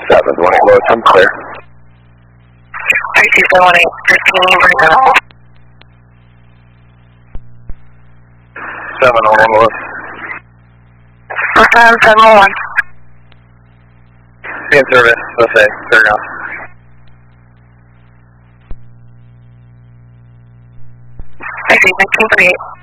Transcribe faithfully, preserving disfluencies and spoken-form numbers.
seven one eight, Lewis, I'm clear. three two seven one eight, fifteen, bring that up. seven one one, Lewis. Um, seven one one. Be in service, let's say, clear now. I see, nineteen thirty-eight.